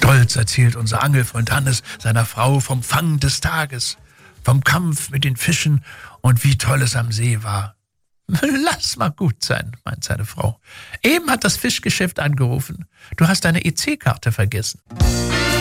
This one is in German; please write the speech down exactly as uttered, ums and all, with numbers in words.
Stolz erzählt unser Angelfreund Hannes seiner Frau vom Fang des Tages, vom Kampf mit den Fischen und wie toll es am See war. Lass mal gut sein, meint seine Frau. Eben hat das Fischgeschäft angerufen. Du hast deine E C-Karte vergessen.